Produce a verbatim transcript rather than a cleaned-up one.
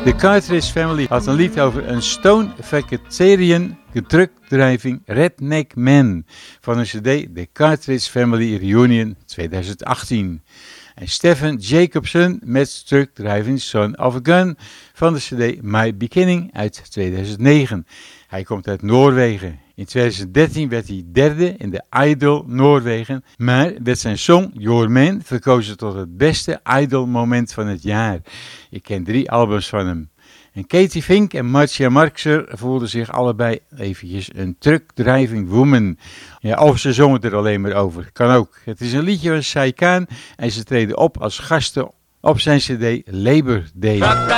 De Cartridge Family had een lied over een Stone Vegetarian truckdriving Redneck Man van een cd The Cartridge Family Reunion twintig achttien. En Stephen Jacobson met Truck Driving Son of a Gun van de cd My Beginning uit tweeduizend negen. Hij komt uit Noorwegen. In tweeduizend dertien werd hij derde in de Idol Noorwegen, maar werd zijn song Your Man verkozen tot het beste Idol moment van het jaar. Ik ken drie albums van hem. En Katie Fink en Marcia Marxer voelden zich allebei eventjes een truck driving woman. Ja, of ze zongen er alleen maar over. Kan ook. Het is een liedje van Shai Khan en ze treden op als gasten op zijn cd Labor Day.